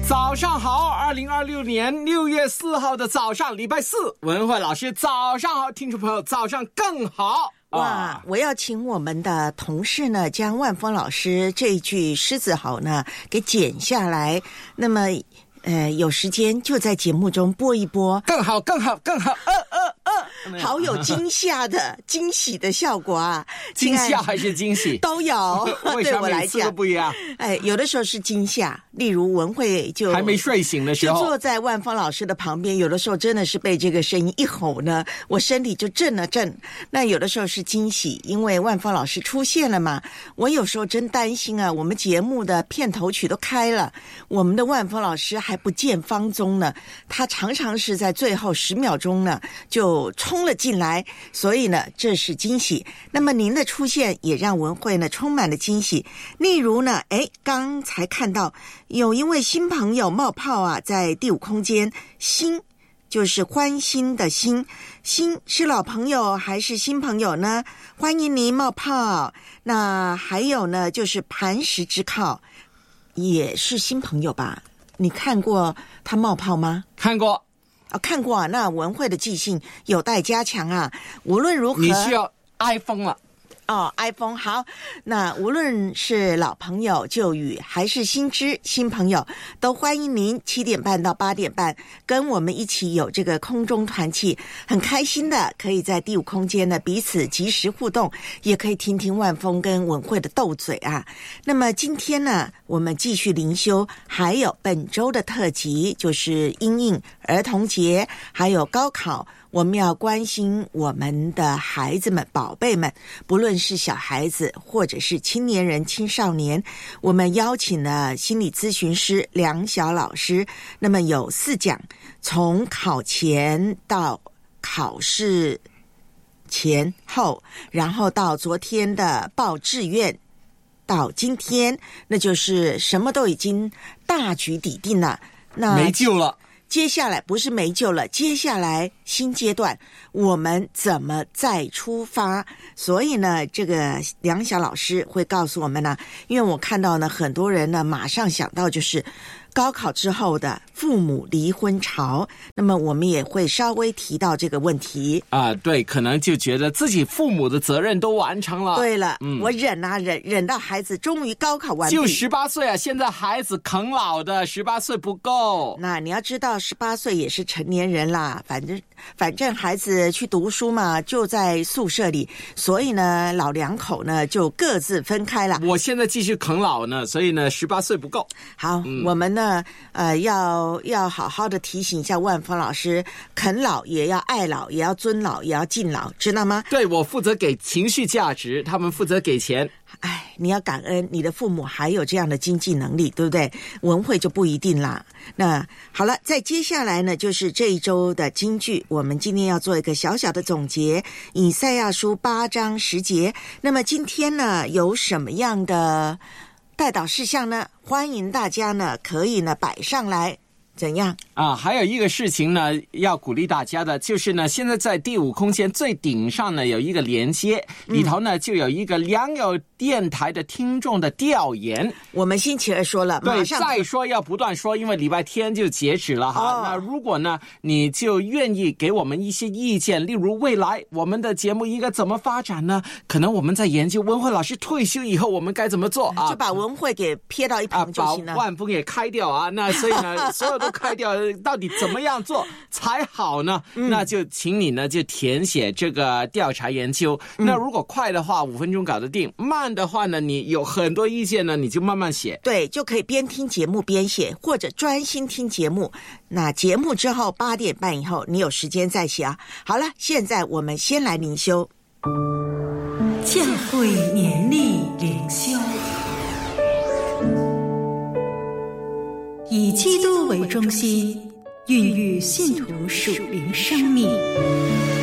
早上好，2026年6月4号的早上，礼拜四，文慧老师早上好，听众朋友早上更好。 哇，我要请我们的同事呢，将万峰老师这一句狮子吼呢给剪下来，那么有时间就在节目中播一播， 更好更好更好， 好有惊吓的惊喜的效果啊！ 惊吓还是惊喜都有，对我来讲都不一样。 有的时候是惊吓，例如文慧就还没睡醒的时候， 就坐在万峰老师的旁边，有的时候真的是被这个声音一吼呢，我身体就震了震。那有的时候是惊喜，因为万峰老师出现了嘛。我有时候真担心啊，我们节目的片头曲都开了，我们的万峰老师还不见芳踪呢，他常常是在最后10秒钟呢就冲了进来，所以呢这是惊喜。那么您的出现也让文慧呢充满了惊喜。例如呢刚才看到有一位新朋友冒泡啊，在第5空间，新就是欢欣的欣，新是老朋友还是新朋友呢？欢迎您冒泡。那还有呢就是磐石之靠，也是新朋友吧？你看过他冒泡吗？ 看过。 看过啊，那文慧的记性有待加强啊。无论如何， 你需要 iPhone 了。 iPhone 好。那无论是老朋友旧语还是新朋友，都欢迎您7点半到8点半跟我们一起有这个空中团契，很开心的可以在第5空间呢彼此及时互动，也可以听听万峰跟文慧的斗嘴啊。那么今天呢，我们继续灵修，还有本周的特辑，就是因应儿童节还有高考，我们要关心我们的孩子们宝贝们，不论是小孩子或者是青年人青少年，我们邀请了心理咨询师梁晓老师，那么有4讲，从考前到考试前后，然后到昨天的报志愿，到今天那就是什么都已经大局底定了，那没救了。 接下来不是没救了，接下来新阶段我们怎么再出发？所以呢，这个梁晓老师会告诉我们呢，因为我看到呢，很多人呢马上想到就是高考之后的父母离婚潮，那么我们也会稍微提到这个问题啊。对，可能就觉得自己父母的责任都完成了。 对了，我忍啊忍到孩子终于高考完毕， 就18岁啊，现在孩子啃老的，18岁不够。 那你要知道18岁也是成年人啦，反正孩子去读书嘛，就在宿舍里，所以呢老两口呢就各自分开了。 我现在继续啃老呢，所以呢18岁不够。 好，我们呢要好好的提醒一下万峰老师，啃老也要爱老，也要尊老，也要敬老，知道吗？ 对，我负责给情绪价值，他们负责给钱。 你要感恩你的父母还有这样的经济能力，对不对？文慧就不一定啦。那好了，再接下来呢，就是这一周的金句，我们今天要做一个小小的总结，以赛亚书8章10节。那么今天呢，有什么样的代祷事项呢？欢迎大家呢可以呢摆上来。怎样啊？还有一个事情呢，要鼓励大家的，就是呢，现在在第5空间最顶上呢有一个连接，里头呢就有一个良友电台的听众的调研。 我们星期2说了， 对，再说要不断说，因为礼拜天就截止了哈。那如果呢，你就愿意给我们一些意见，例如未来我们的节目应该怎么发展呢？可能我们在研究文慧老师退休以后我们该怎么做啊？ 就把文慧给撇到一旁就行了， 把万峰也开掉啊。那所以呢，所有都开掉，到底怎么样做才好呢？那就请你呢就填写这个调查研究。那如果快的话5分钟搞得定，慢的话呢，你有很多意见呢，你就慢慢写。 对，就可以边听节目边写，或者专心听节目。那节目之后8点半以后，你有时间再写啊。好了，现在我们先来灵修。 教会年历灵修，以基督为中心，孕育信徒属灵生命。